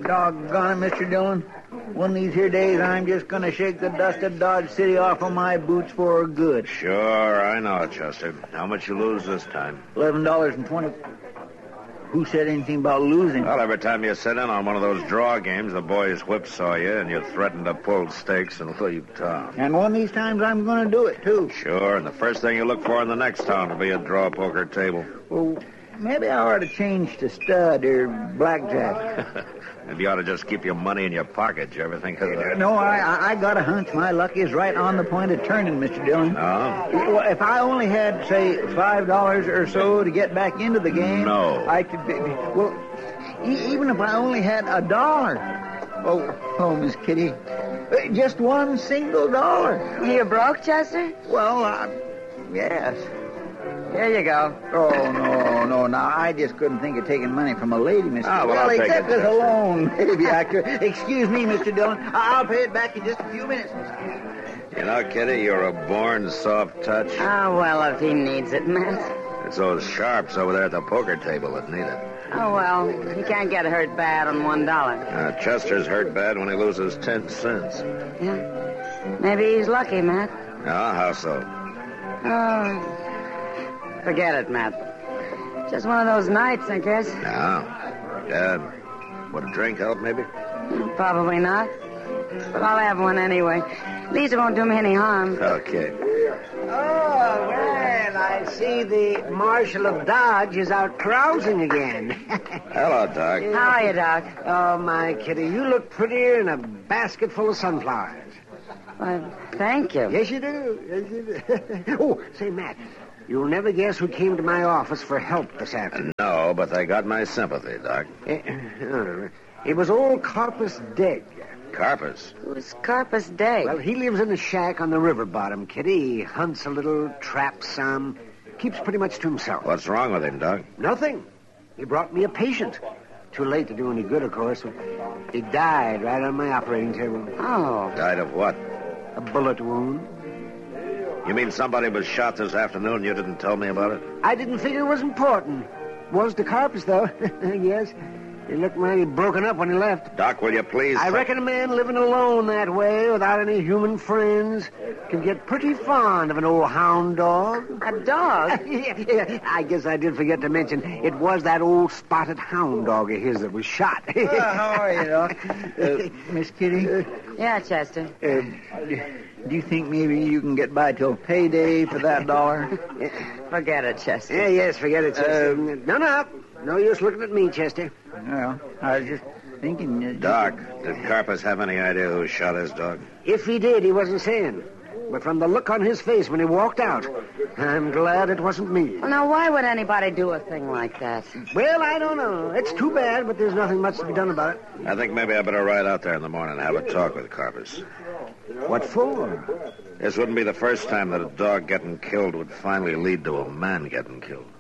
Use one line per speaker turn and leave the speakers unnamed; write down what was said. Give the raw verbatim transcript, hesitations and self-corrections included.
Doggone it, Mister Dillon. One of these here days, I'm just going to shake the dust of Dodge City off of my boots for good.
Sure, I know, Chester. How much you lose this time?
Eleven dollars and twenty. Who said anything about losing?
Well, every time you sit in on one of those draw games, the boys whipsaw you, and you threaten to pull stakes and leave town.
And one of these times, I'm going to do it, too.
Sure, and the first thing you look for in the next town will be a draw poker table.
Well, maybe I ought to change to stud or blackjack.
Maybe you ought to just keep your money in your pocket. You ever think of that?
No, I, I got a hunch my luck is right on the point of turning, Mister Dillon.
No?
Well, if I only had, say, five dollars or so to get back into the game...
No.
I could be... Well, e- even if I only had a dollar... Oh, oh, Miss Kitty. Uh, Just one single dollar.
You broke, Chester?
Well, uh, yes.
Here you go.
Oh, no, no. Now, I just couldn't think of taking money from a lady, Mister
Ah, well, I'll take
except
it,
as a
Chester.
loan, maybe I could. Excuse me, Mister Dillon. I- I'll pay it back in just a few minutes.
You know, Kitty, you're a born soft touch.
Oh, well, if he needs it, Matt.
It's those sharps over there at the poker table that need it.
Oh, well, he can't get hurt bad on one dollar.
Uh, Chester's hurt bad when he loses ten cents.
Yeah. Maybe he's lucky, Matt.
Ah, how so?
Oh, forget it, Matt. Just one of those nights, I guess.
No. Dad, would a drink help, maybe?
Probably not. But I'll have one anyway. At least it won't do me any harm.
Okay.
Oh, well, I see the Marshal of Dodge is out carousing again.
Hello, Doc.
How are you, Doc?
Oh, my kitty, you look prettier in a basket full of sunflowers.
Well, thank you.
Yes, you do. Yes, you do. Oh, say, Matt, you'll never guess who came to my office for help this afternoon.
No, but they got my sympathy, Doc.
Eh, uh, It was old Carpus Degg.
Carpus.
Who's Carpus Day?
Well, he lives in a shack on the river bottom, Kitty. He hunts a little, traps some, keeps pretty much to himself.
What's wrong with him, Doc?
Nothing. He brought me a patient. Too late to do any good, of course. He died right on my operating table.
Oh.
Died of what?
A bullet wound.
You mean somebody was shot this afternoon and you didn't tell me about it?
I didn't figure it was important. Was to Carpus, though. Yes. He looked mighty broken up when he left.
Doc, will you please...
I reckon a man living alone that way, without any human friends, can get pretty fond of an old hound dog.
A dog?
yeah, yeah. I guess I did forget to mention, it was that old spotted hound dog of his that was shot.
Uh, how are you, Doc? Uh, Miss Kitty?
Yeah, Chester.
Uh, do you think maybe you can get by till payday for that dollar?
Forget it, Chester.
Yeah, yes, forget it, Chester. Uh, no, no. No use looking at me, Chester.
Well, I was just thinking... Uh,
Doc, did Carpus have any idea who shot his dog?
If he did, he wasn't saying. But from the look on his face when he walked out, I'm glad it wasn't me.
Well, now, why would anybody do a thing like that?
Well, I don't know. It's too bad, but there's nothing much to be done about it.
I think maybe I better ride out there in the morning and have a talk with Carpus.
What for?
This wouldn't be the first time that a dog getting killed would finally lead to a man getting killed.